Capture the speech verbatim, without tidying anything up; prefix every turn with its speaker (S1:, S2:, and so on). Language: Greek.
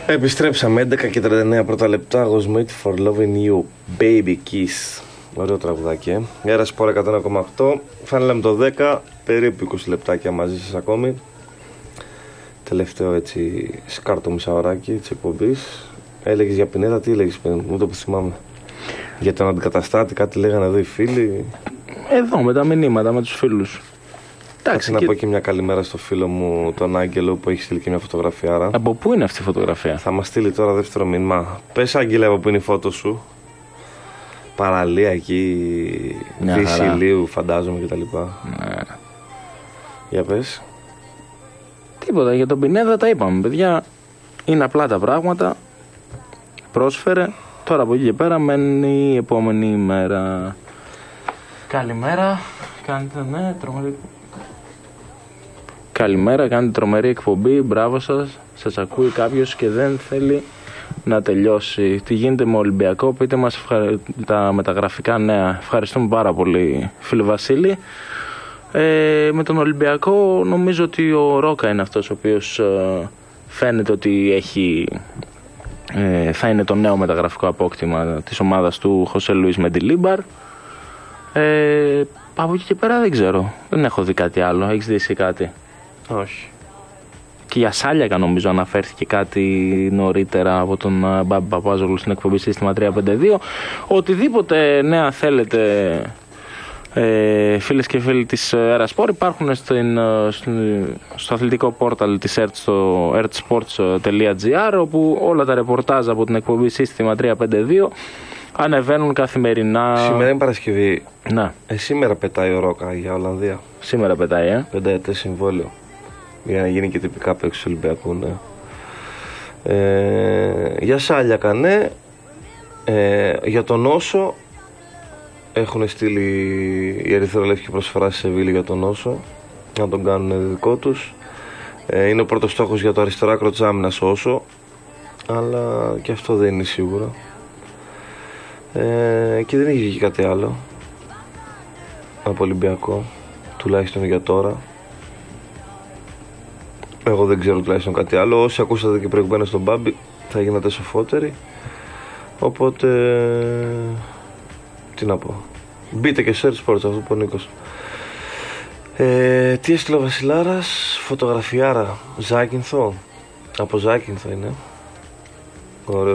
S1: Επιστρέψαμε έντεκα και τριάντα εννέα πρώτα λεπτά. I was made for loving you, baby kiss. Ωραίο τραγουδάκι, ε. Γέρα Σπορ εκατό ένα κόμμα οκτώ. Φάνελα το δέκα, περίπου είκοσι λεπτάκια μαζί σας ακόμη. Τελευταίο έτσι σκάρτο μισάωράκι της εκπομπής. Έλεγες για Πινέδα, τι έλεγες πριν, μου το θυμάμαι. Για τον αντικαταστάτη, κάτι λέγανε εδώ οι φίλοι.
S2: Εδώ με τα μηνύματα, με τους φίλους.
S1: Εντάξει, να και... πω και μια καλημέρα στο φίλο μου τον Άγγελο που έχει στείλει και μια φωτογραφία.
S2: Από πού είναι αυτή η φωτογραφία?
S1: Θα μας στείλει τώρα δεύτερο μήνυμα. Πες Άγγελε από πού είναι η φώτο σου. Παραλία εκεί, Δύση Ηλίου φαντάζομαι κτλ. Ναι. Για πες.
S2: Τίποτα, για τον Πινέδα τα είπαμε παιδιά. Είναι απλά τα πράγματα. Πρόσφερε. Τώρα από εκεί και πέρα μένει η επόμενη ημέρα. Καλημέρα. Κάνετε ναι, τρομερή. Καλημέρα, κάνετε τρομερή εκπομπή. Μπράβο σας. Σας ακούει κάποιος και δεν θέλει να τελειώσει. Τι γίνεται με Ολυμπιακό, πείτε μας ευχαρι... τα μεταγραφικά νέα. Ευχαριστούμε πάρα πολύ, φίλε Βασίλη. Ε, με τον Ολυμπιακό νομίζω ότι ο Ρόκα είναι αυτός ο οποίος ε, φαίνεται ότι έχει, ε, θα είναι το νέο μεταγραφικό απόκτημα της ομάδας του Χωσέ Λουίς Μεντιλίμπαρ. Ε, από εκεί και πέρα δεν ξέρω. Δεν έχω δει κάτι άλλο. Έχεις δει εσύ κάτι?
S1: Όχι.
S2: Και για Σάλιακα νομίζω αναφέρθηκε κάτι νωρίτερα από τον Μπάμπη Παπάζογλου στην εκπομπή Σύστημα τριακόσια πενήντα δύο. Οτιδήποτε νέα θέλετε, ε, φίλες και φίλοι της Aerosport, υπάρχουν στην, στην, στο αθλητικό πόρταλ της ΕΡΤ στο ερτsports τελεία τζι άρ, όπου όλα τα ρεπορτάζ από την εκπομπή Σύστημα τριακόσια πενήντα δύο ανεβαίνουν καθημερινά.
S1: Σήμερα είναι Παρασκευή.
S2: Να.
S1: Ε, σήμερα πετάει ο Ρόκα για Ολλανδία.
S2: Σήμερα πετάει, ε.
S1: Πενταετές συμβόλαιο. Για να γίνει και τυπικά παίκτης του Ολυμπιακού, ναι. Ε, για Σάλιακα, ναι. Ε, για τον Όσο έχουν στείλει οι ερυθρολεύκοι προσφορά στη Σεβίλη για τον Όσο, να τον κάνουν δικό τους. Ε, είναι ο πρώτος στόχος για το αριστερό άκρο της άμυνας Όσο, αλλά και αυτό δεν είναι σίγουρο. Ε, και δεν έχει βγει κάτι άλλο από Ολυμπιακό, τουλάχιστον για τώρα. Εγώ δεν ξέρω τουλάχιστον κάτι άλλο. Όσοι ακούσατε και προηγουμένως στον Μπάμπη θα γίνατε σοφότεροι. Οπότε τι να πω. Μπείτε και σε Sports, αυτό που ο Νίκος. Ε, τι έστειλε ο Βασιλάρας? Φωτογραφιάρα. Ζάκυνθο. Από Ζάκυνθο είναι. Ωραίο